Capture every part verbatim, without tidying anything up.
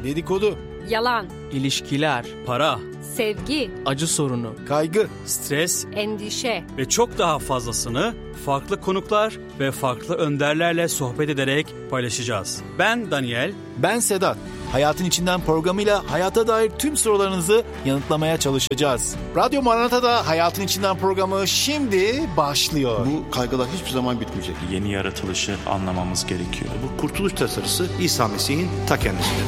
dedikodu, yalan, ilişkiler, para, sevgi, acı sorunu, kaygı, stres endişe ve çok daha fazlasını farklı konuklar ve farklı önderlerle sohbet ederek paylaşacağız. Ben Daniel. ben Sedat. Hayatın İçinden programıyla hayata dair tüm sorularınızı yanıtlamaya çalışacağız. Radyo Maranata'da Hayatın İçinden programı şimdi başlıyor. Bu kaygılar hiçbir zaman bitmeyecek. Yeni yaratılışı anlamamız gerekiyor. Bu kurtuluş tasarısı İsa Mesih'in ta kendisidir.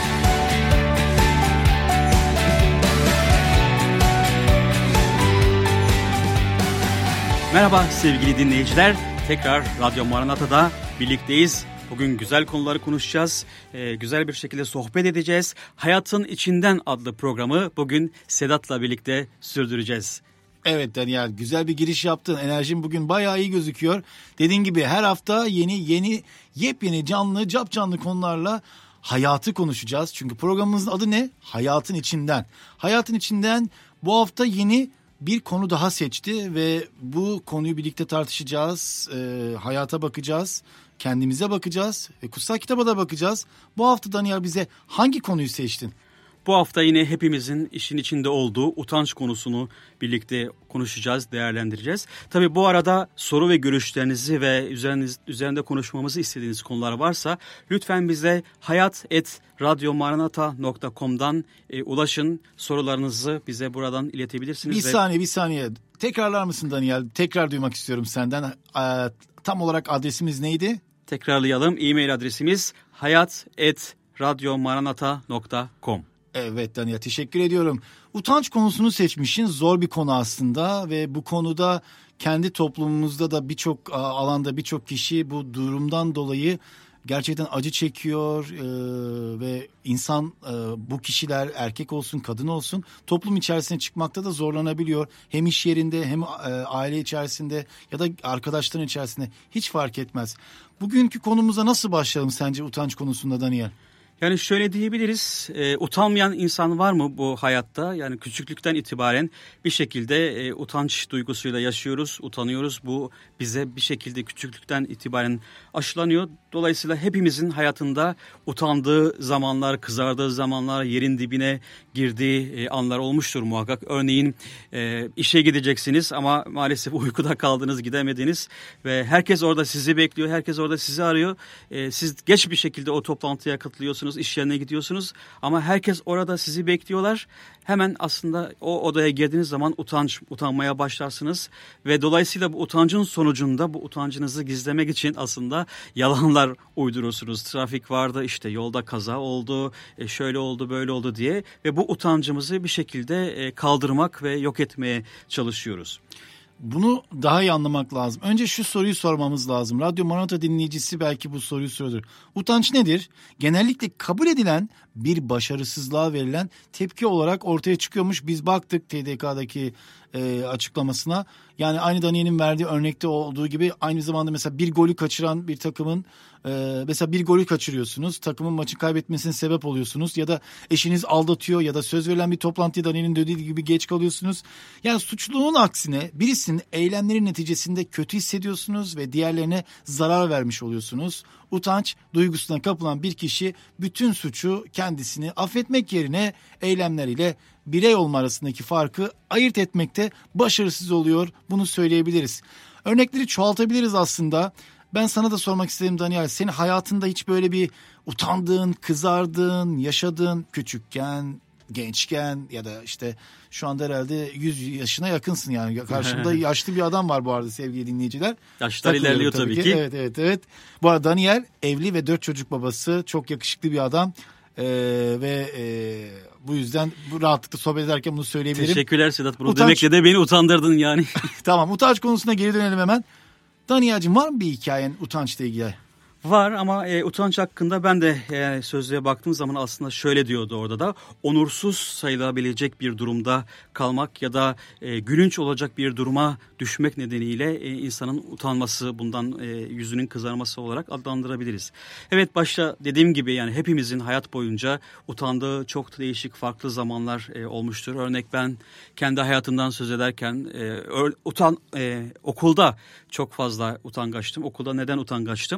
Merhaba sevgili dinleyiciler. Tekrar Radyo Maranata'da birlikteyiz. Bugün güzel konuları konuşacağız. Ee, güzel bir şekilde sohbet edeceğiz. Hayatın İçinden adlı programı bugün Sedat'la birlikte sürdüreceğiz. Evet Daniel, güzel bir giriş yaptın. Enerjin bugün bayağı iyi gözüküyor. Dediğin gibi her hafta yeni yeni yepyeni canlı cap canlı konularla hayatı konuşacağız. Çünkü programımızın adı ne? Hayatın İçinden. Hayatın İçinden bu hafta yeni bir konu daha seçti ve bu konuyu birlikte tartışacağız. Ee, hayata bakacağız, kendimize bakacağız ve kutsal kitaba da bakacağız. Bu hafta Daniel bize hangi konuyu seçtin? Bu hafta yine hepimizin işin içinde olduğu utanç konusunu birlikte konuşacağız, değerlendireceğiz. Tabii bu arada soru ve görüşlerinizi ve üzeriniz, üzerinde konuşmamızı istediğiniz konular varsa lütfen bize hayat et radyomaranata nokta com'dan e, ulaşın. Sorularınızı bize buradan iletebilirsiniz. Bir ve... saniye bir saniye tekrarlar mısın Daniel? Tekrar duymak istiyorum senden. Ee, tam olarak adresimiz neydi? Tekrarlayalım. E-mail adresimiz hayat et radyomaranata nokta com. Evet Daniel, teşekkür ediyorum. Utanç konusunu seçmişsin. Zor bir konu aslında ve bu konuda kendi toplumumuzda da birçok alanda birçok kişi bu durumdan dolayı gerçekten acı çekiyor ee, ve insan e, bu kişiler erkek olsun kadın olsun toplum içerisine çıkmakta da zorlanabiliyor. Hem iş yerinde hem e, aile içerisinde ya da arkadaşların içerisinde hiç fark etmez. Bugünkü konumuza nasıl başlayalım sence utanç konusunda Daniel? Yani şöyle diyebiliriz, e, utanmayan insan var mı bu hayatta? Yani küçüklükten itibaren bir şekilde e, utanç duygusuyla yaşıyoruz, utanıyoruz. Bu bize bir şekilde küçüklükten itibaren aşılanıyor. Dolayısıyla hepimizin hayatında utandığı zamanlar, kızardığı zamanlar, yerin dibine girdiği e, anlar olmuştur muhakkak. Örneğin e, işe gideceksiniz ama maalesef uykuda kaldınız, gidemediniz ve herkes orada sizi bekliyor, herkes orada sizi arıyor. E, siz geç bir şekilde o toplantıya katılıyorsunuz, iş yerine gidiyorsunuz ama herkes orada sizi bekliyorlar. Hemen aslında o odaya girdiğiniz zaman utanç, utanmaya başlarsınız ve dolayısıyla bu utancın sonucunda bu utancınızı gizlemek için aslında yalanlar uydurursunuz. Trafik vardı, işte yolda kaza oldu, e şöyle oldu, böyle oldu diye ve bu utancımızı bir şekilde kaldırmak ve yok etmeye çalışıyoruz. Bunu daha iyi anlamak lazım. Önce şu soruyu sormamız lazım. Radyo Maranata dinleyicisi belki bu soruyu soruyor. Utanç nedir? Genellikle kabul edilen bir başarısızlığa verilen tepki olarak ortaya çıkıyormuş. Biz baktık T D K'daki e, açıklamasına. Yani aynı Daniel'in verdiği örnekte olduğu gibi aynı zamanda mesela bir golü kaçıran bir takımın e, mesela bir golü kaçırıyorsunuz. Takımın maçı kaybetmesine sebep oluyorsunuz. Ya da eşiniz aldatıyor ya da söz verilen bir toplantıya Daniel'in dediği gibi geç kalıyorsunuz. Yani suçluluğun aksine birisinin eylemleri neticesinde kötü hissediyorsunuz ve diğerlerine zarar vermiş oluyorsunuz. Utanç duygusuna kapılan bir kişi bütün suçu kendisini affetmek yerine eylemleriyle birey olma arasındaki farkı ayırt etmekte başarısız oluyor. Bunu söyleyebiliriz. Örnekleri çoğaltabiliriz aslında. Ben sana da sormak istedim Daniel. Senin hayatında hiç böyle bir utandığın, kızardığın, yaşadığın küçükken, gençken ya da işte şu anda herhalde yüz yaşına yakınsın yani. Karşımda yaşlı bir adam var bu arada sevgili dinleyiciler. Yaşlar ilerliyor tabii, tabii ki. ki. Evet evet evet. Bu arada Daniel evli ve dört çocuk babası. Çok yakışıklı bir adam. Ee, ve e, bu yüzden bu rahatlıkla sohbet ederken bunu söyleyebilirim. Teşekkürler Sedat. Bunu utanç... demekle de beni utandırdın yani. Tamam, utanç konusuna geri dönelim hemen. Daniel'cim var mı bir hikayen utançla ilgili? Var ama e, utanç hakkında ben de e, sözlüğe baktığım zaman aslında şöyle diyordu orada da. Onursuz sayılabilecek bir durumda kalmak ya da e, gülünç olacak bir duruma düşmek nedeniyle e, insanın utanması, bundan e, yüzünün kızarması olarak adlandırabiliriz. Evet, başta dediğim gibi yani hepimizin hayat boyunca utandığı çok değişik farklı zamanlar e, olmuştur. Örnek ben kendi hayatımdan söz ederken e, utan e, okulda çok fazla utangaçtım. Okulda neden utangaçtım? E,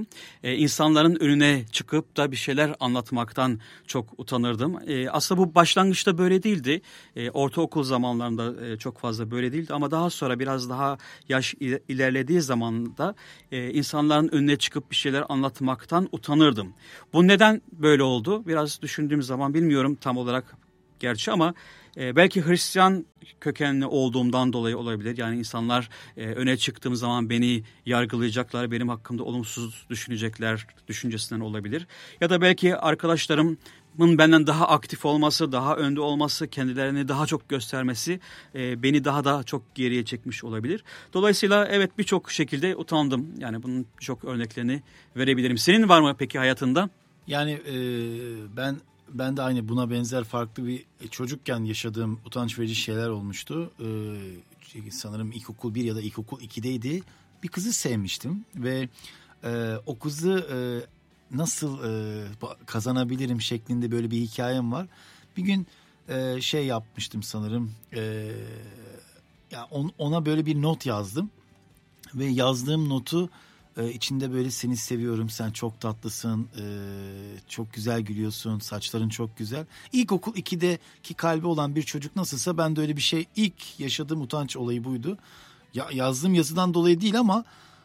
e, insanların önüne çıkıp da bir şeyler anlatmaktan çok utanırdım. E, aslında bu başlangıçta böyle değildi. E, ortaokul zamanlarında e, çok fazla böyle değildi ama daha sonra biraz daha yaş ilerlediği zamanda e, insanların önüne çıkıp bir şeyler anlatmaktan utanırdım. Bu neden böyle oldu? Biraz düşündüğüm zaman bilmiyorum tam olarak gerçi ama e, belki Hristiyan kökenli olduğumdan dolayı olabilir. Yani insanlar e, öne çıktığım zaman beni yargılayacaklar, benim hakkımda olumsuz düşünecekler düşüncesinden olabilir. Ya da belki arkadaşlarımın benden daha aktif olması, daha önde olması, kendilerini daha çok göstermesi e, beni daha da çok geriye çekmiş olabilir. Dolayısıyla evet birçok şekilde utandım. Yani bunun birçok örneklerini verebilirim. Senin var mı peki hayatında? Yani e, ben ben de aynı buna benzer farklı bir çocukken yaşadığım utanç verici şeyler olmuştu. E, sanırım ilkokul bir ya da ilkokul ikideydi. Bir kızı sevmiştim ve e, o kızı e, nasıl e, kazanabilirim şeklinde böyle bir hikayem var. Bir gün e, şey yapmıştım sanırım. E, ya on, ona böyle bir not yazdım ve yazdığım notu e, içinde böyle seni seviyorum, sen çok tatlısın, e, çok güzel gülüyorsun, saçların çok güzel. İlkokul ikideki kalbi olan bir çocuk nasılsa ben de öyle bir şey, ilk yaşadığım utanç olayı buydu. Ya, yazdığım yazıdan dolayı değil ama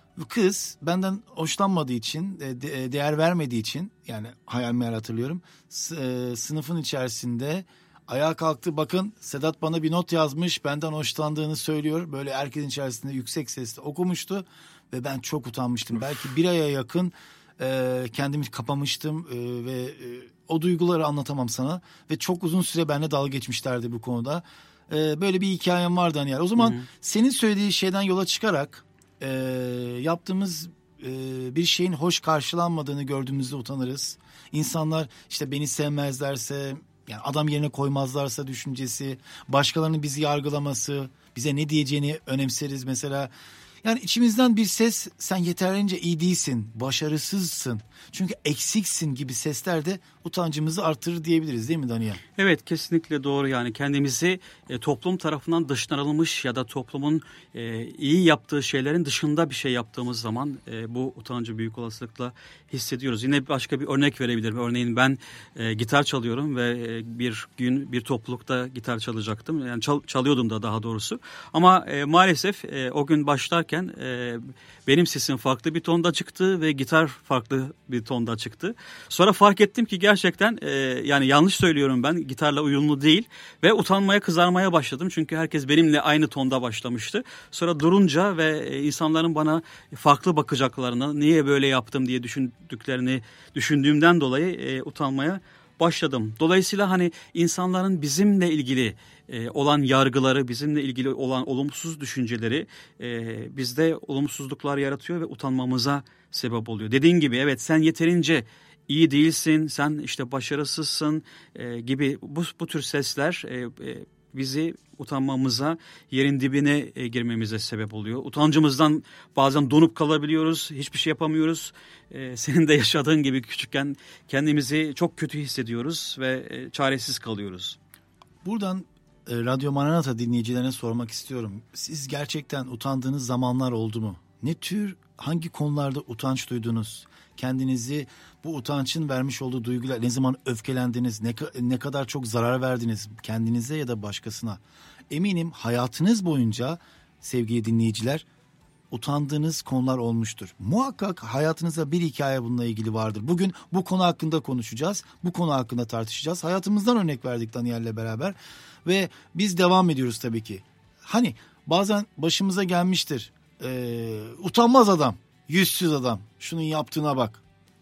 kız benden hoşlanmadığı için, de, değer vermediği için, yani hayal meyal hatırlıyorum, S- e, sınıfın içerisinde ayağa kalktı. Bakın Sedat bana bir not yazmış, benden hoşlandığını söylüyor. Böyle herkesin içerisinde yüksek sesle okumuştu ve ben çok utanmıştım. Belki bir aya yakın e, kendimi kapamıştım e, ve e, o duyguları anlatamam sana. Ve çok uzun süre benimle dalga geçmişlerdi bu konuda. E, böyle bir hikayem vardı hani. Yani. O zaman hı hı. Senin söylediğin şeyden yola çıkarak e, yaptığımız e, bir şeyin hoş karşılanmadığını gördüğümüzde utanırız. İnsanlar işte beni sevmezlerse, yani adam yerine koymazlarsa düşüncesi, başkalarının bizi yargılaması, bize ne diyeceğini önemseriz mesela. Yani içimizden bir ses, sen yeterince iyi değilsin, başarısızsın, çünkü eksiksin gibi sesler de utancımızı artırır diyebiliriz, değil mi Daniel? Evet, kesinlikle doğru. Yani kendimizi e, toplum tarafından dışlanılmış ya da toplumun e, iyi yaptığı şeylerin dışında bir şey yaptığımız zaman e, bu utancı büyük olasılıkla hissediyoruz. Yine başka bir örnek verebilirim. Örneğin ben e, gitar çalıyorum ve e, bir gün bir toplulukta gitar çalacaktım. Yani çal, çalıyordum da daha doğrusu. Ama e, maalesef e, o gün başlarken e, benim sesim farklı bir tonda çıktı ve gitar farklı bir tonda çıktı. Sonra fark ettim ki gerçekten e, yani yanlış söylüyorum ben, gitarla uyumlu değil ve utanmaya, kızarmaya başladım. Çünkü herkes benimle aynı tonda başlamıştı. Sonra durunca ve e, insanların bana farklı bakacaklarını, niye böyle yaptım diye düşündüklerini düşündüğümden dolayı e, utanmaya başladım. Dolayısıyla hani insanların bizimle ilgili e, olan yargıları, bizimle ilgili olan olumsuz düşünceleri e, bizde olumsuzluklar yaratıyor ve utanmamıza sebep oluyor. Dediğin gibi evet, sen yeterince iyi değilsin, sen işte başarısızsın e, gibi bu, bu tür sesler e, e, bizi utanmamıza, yerin dibine e, girmemize sebep oluyor. Utancımızdan bazen donup kalabiliyoruz, hiçbir şey yapamıyoruz. E, senin de yaşadığın gibi küçükken kendimizi çok kötü hissediyoruz ve e, çaresiz kalıyoruz. Buradan e, Radyo Maranata dinleyicilerine sormak istiyorum. Siz gerçekten utandığınız zamanlar oldu mu? Ne tür, hangi konularda utanç duydunuz? Kendinizi bu utancın vermiş olduğu duyguyla ne zaman öfkelendiniz, ne, ne kadar çok zarar verdiniz kendinize ya da başkasına? Eminim hayatınız boyunca sevgili dinleyiciler utandığınız konular olmuştur. Muhakkak hayatınızda bir hikaye bununla ilgili vardır. Bugün bu konu hakkında konuşacağız, bu konu hakkında tartışacağız. Hayatımızdan örnek verdik Daniel'le beraber ve biz devam ediyoruz tabii ki. Hani bazen başımıza gelmiştir, ee, utanmaz adam. Yüzsüz adam, şunun yaptığına bak.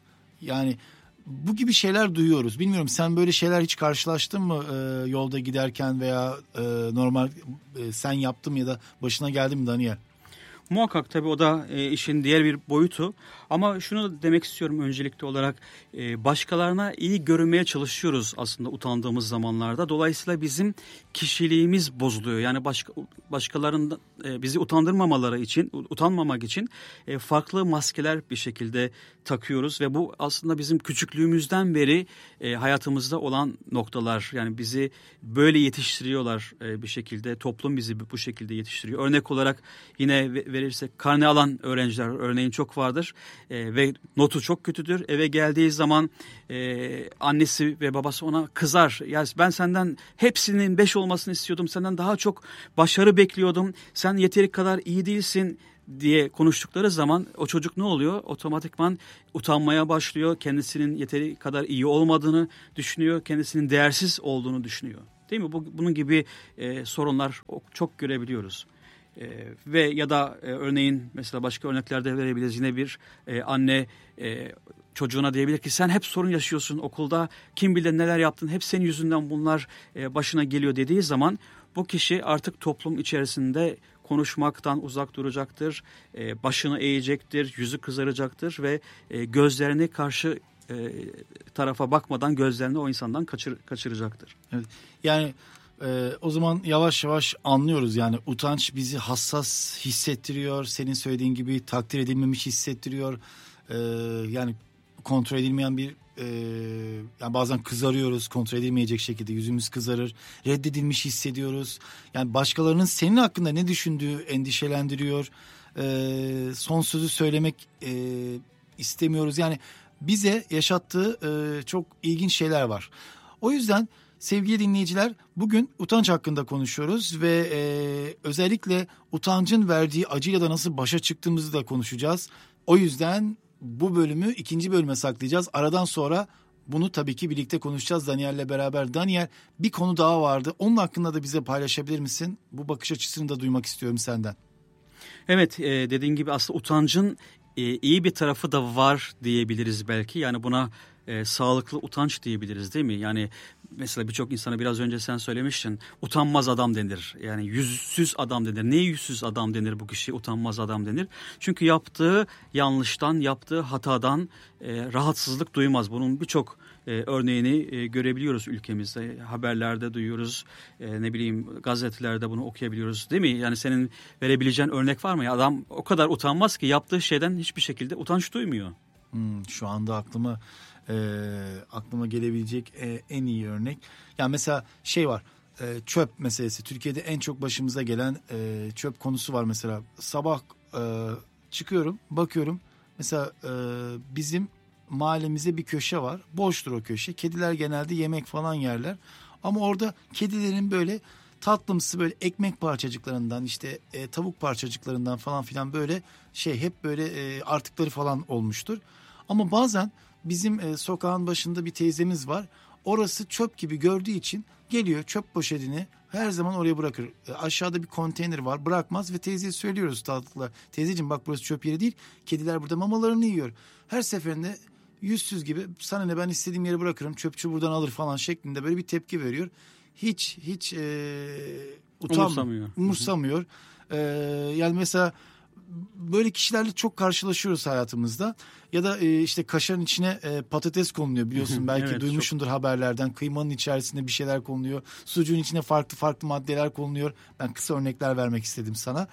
Yani bu gibi şeyler duyuyoruz. Bilmiyorum, sen böyle şeyler hiç karşılaştın mı e, yolda giderken veya e, normal e, sen yaptın mı ya da başına geldi mi Daniel? Muhakkak tabii, o da e, işin diğer bir boyutu. Ama şunu demek istiyorum öncelikli olarak, e, başkalarına iyi görünmeye çalışıyoruz aslında utandığımız zamanlarda. Dolayısıyla bizim kişiliğimiz bozuluyor. Yani başka başkalarının e, bizi utandırmamaları için, utanmamak için e, farklı maskeler bir şekilde takıyoruz ve bu aslında bizim küçüklüğümüzden beri e, hayatımızda olan noktalar. Yani bizi böyle yetiştiriyorlar e, bir şekilde. Toplum bizi bu şekilde yetiştiriyor. Örnek olarak yine verebilirim. verirsek karne alan öğrenciler örneğin çok vardır e, ve notu çok kötüdür. Eve geldiği zaman e, annesi ve babası ona kızar. Ya ben senden hepsinin beş olmasını istiyordum. Senden daha çok başarı bekliyordum. Sen yeteri kadar iyi değilsin diye konuştukları zaman o çocuk ne oluyor? Otomatikman utanmaya başlıyor. Kendisinin yeteri kadar iyi olmadığını düşünüyor. Kendisinin değersiz olduğunu düşünüyor. Değil mi? Bu, bunun gibi e, sorunlar çok görebiliyoruz. E, ve ya da e, örneğin mesela başka örneklerde verebiliriz. Yine bir e, anne e, çocuğuna diyebilir ki sen hep sorun yaşıyorsun okulda. Kim bilir neler yaptın. Hep senin yüzünden bunlar e, başına geliyor dediği zaman bu kişi artık toplum içerisinde konuşmaktan uzak duracaktır. E, başını eğecektir, yüzü kızaracaktır ve e, gözlerini karşı e, tarafa bakmadan gözlerini o insandan kaçır, kaçıracaktır. Evet. Yani e, o zaman yavaş yavaş anlıyoruz yani utanç bizi hassas hissettiriyor. Senin söylediğin gibi takdir edilmemiş hissettiriyor. E, yani kontrol edilmeyen bir e, yani bazen kızarıyoruz, kontrol edilmeyecek şekilde yüzümüz kızarır. Reddedilmiş hissediyoruz. Yani başkalarının senin hakkında ne düşündüğü endişelendiriyor. E, son sözü söylemek e, istemiyoruz. Yani bize yaşattığı e, çok ilginç şeyler var. O yüzden sevgili dinleyiciler bugün utanç hakkında konuşuyoruz ve e, özellikle utancın verdiği acıyla da nasıl başa çıktığımızı da konuşacağız. O yüzden bu bölümü ikinci bölüme saklayacağız. Aradan sonra bunu tabii ki birlikte konuşacağız Daniel'le beraber. Daniel, bir konu daha vardı. Onun hakkında da bize paylaşabilir misin? Bu bakış açısını da duymak istiyorum senden. Evet, e, dediğin gibi aslında utancın e, iyi bir tarafı da var diyebiliriz belki. Yani buna e, sağlıklı utanç diyebiliriz değil mi? Yani mesela birçok insana biraz önce sen söylemiştin. Utanmaz adam denir. Yani yüzsüz adam denir. Neye yüzsüz adam denir bu kişi? Utanmaz adam denir. Çünkü yaptığı yanlıştan, yaptığı hatadan e, rahatsızlık duymaz. Bunun birçok e, örneğini e, görebiliyoruz ülkemizde. Haberlerde duyuyoruz. E, ne bileyim gazetelerde bunu okuyabiliyoruz değil mi? Yani senin verebileceğin örnek var mı? Ya adam o kadar utanmaz ki yaptığı şeyden hiçbir şekilde utanç duymuyor. Hmm, şu anda aklıma e, aklıma gelebilecek e, en iyi örnek. Yani mesela şey var, e, çöp meselesi. Türkiye'de en çok başımıza gelen e, çöp konusu var mesela. Sabah e, çıkıyorum, bakıyorum. Mesela e, bizim mahallemizde bir köşe var. Boştur o köşe. Kediler genelde yemek falan yerler. Ama orada kedilerin böyle tatlımsı böyle ekmek parçacıklarından işte e, tavuk parçacıklarından falan filan böyle şey hep böyle e, artıkları falan olmuştur. Ama bazen bizim e, sokağın başında bir teyzemiz var. Orası çöp gibi gördüğü için geliyor çöp poşetini her zaman oraya bırakır. E, aşağıda bir konteyner var, bırakmaz ve teyzeye söylüyoruz tatlıkla. Teyzeciğim bak burası çöp yeri değil. Kediler burada mamalarını yiyor. Her seferinde yüzsüz gibi sana ne ben istediğim yere bırakırım. Çöpçü buradan alır falan şeklinde böyle bir tepki veriyor. Hiç hiç e, utanmıyor. Umursamıyor. Umursamıyor. E, yani mesela böyle kişilerle çok karşılaşıyoruz hayatımızda. Ya da e, işte kaşarın içine e, patates konuluyor biliyorsun. Belki Evet, duymuşsundur çok haberlerden. Kıymanın içerisinde bir şeyler konuluyor. Sucuğun içine farklı farklı maddeler konuluyor. Ben kısa örnekler vermek istedim sana.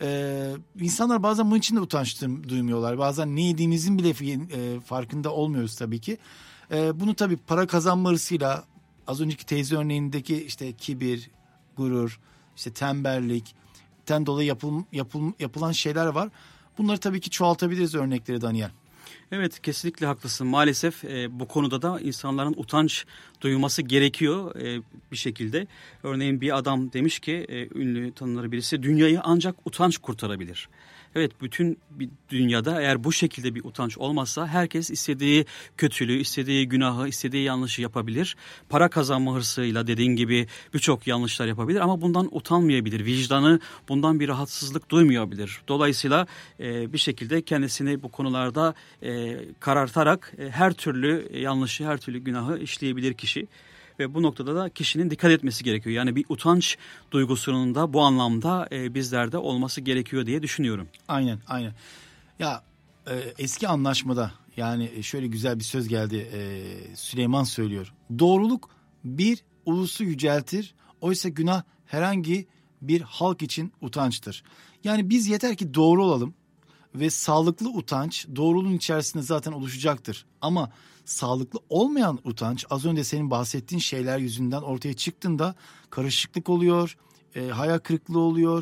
E, insanlar bazen bunun için de utanç duymuyorlar. Bazen ne yediğimizin bile e, farkında olmuyoruz tabii ki. E, bunu tabii para kazanma hırsıyla az önceki teyze örneğindeki işte kibir, gurur, işte tembellik, ten dolayı yapıl, yapıl, yapılan şeyler var. Bunları tabii ki çoğaltabiliriz örnekleri Daniel. Evet, kesinlikle haklısın. Maalesef e, bu konuda da insanların utanç duyması gerekiyor e, bir şekilde. Örneğin bir adam demiş ki e, ünlü tanınır birisi dünyayı ancak utanç kurtarabilir. Evet, bütün bir dünyada eğer bu şekilde bir utanç olmazsa herkes istediği kötülüğü, istediği günahı, istediği yanlışı yapabilir. Para kazanma hırsıyla dediğin gibi birçok yanlışlar yapabilir ama bundan utanmayabilir. Vicdanı bundan bir rahatsızlık duymayabilir. Dolayısıyla e, bir şekilde kendisini bu konularda e, karartarak e, her türlü yanlışı, her türlü günahı işleyebilir kişi. Ve bu noktada da kişinin dikkat etmesi gerekiyor. Yani bir utanç duygusunun da bu anlamda e, bizlerde olması gerekiyor diye düşünüyorum. Aynen, aynen. Ya e, eski anlaşmada yani şöyle güzel bir söz geldi. E, Süleyman söylüyor. Doğruluk bir ulusu yüceltir. Oysa günah herhangi bir halk için utançtır. Yani biz yeter ki doğru olalım ve sağlıklı utanç doğruluğun içerisinde zaten oluşacaktır. Ama sağlıklı olmayan utanç az önce senin bahsettiğin şeyler yüzünden ortaya çıktığında karışıklık oluyor, e, hayal kırıklığı oluyor,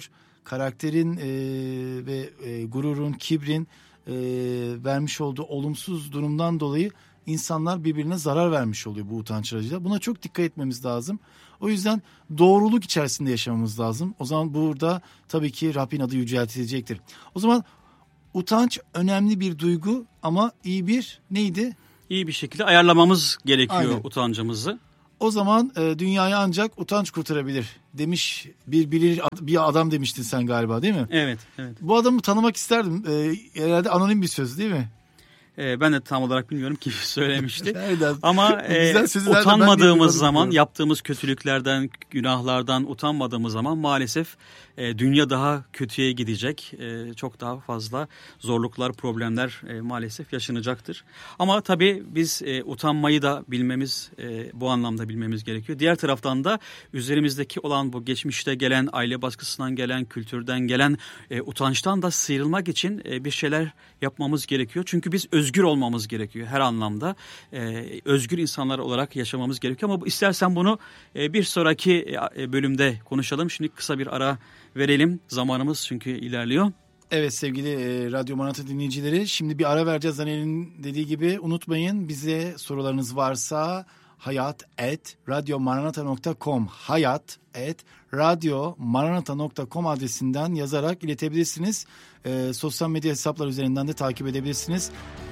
karakterin e, ve e, gururun, kibrin e, vermiş olduğu olumsuz durumdan dolayı insanlar birbirine zarar vermiş oluyor bu utanç aracıyla. Buna çok dikkat etmemiz lazım. O yüzden doğruluk içerisinde yaşamamız lazım. O zaman burada tabii ki Rabbin adı yüceltilecektir. O zaman utanç önemli bir duygu ama iyi bir neydi? İyi bir şekilde ayarlamamız gerekiyor Aynen. utancımızı. O zaman e, dünyayı ancak utanç kurtarabilir demiş bir bilir bir adam demiştin sen galiba, değil mi? Evet, evet. Bu adamı tanımak isterdim. E, herhalde anonim bir söz, değil mi? Ee, ben de tam olarak bilmiyorum kim söylemişti. Nereden? Ama e, Güzel sözü nereden ben utanmadığımız bilmiyorum. zaman, yaptığımız kötülüklerden, günahlardan utanmadığımız zaman maalesef e, dünya daha kötüye gidecek. E, çok daha fazla zorluklar, problemler e, maalesef yaşanacaktır. Ama tabii biz e, utanmayı da bilmemiz, e, bu anlamda bilmemiz gerekiyor. Diğer taraftan da üzerimizdeki olan bu geçmişte gelen, aile baskısından gelen, kültürden gelen e, utançtan da sıyrılmak için e, bir şeyler yapmamız gerekiyor. Çünkü biz özgür olmamız gerekiyor her anlamda. E, özgür insanlar olarak yaşamamız gerekiyor. Ama istersen bunu e, bir sonraki e, bölümde konuşalım. Şimdi kısa bir ara verelim. Zamanımız çünkü ilerliyor. Evet sevgili e, Radyo Maranatha dinleyicileri, şimdi bir ara vereceğiz. Daniel'in dediği gibi unutmayın, bize sorularınız varsa hayat et radyomaranatha nokta com hayat et radyomaranatha nokta com adresinden yazarak iletebilirsiniz. E, sosyal medya hesaplar üzerinden de takip edebilirsiniz.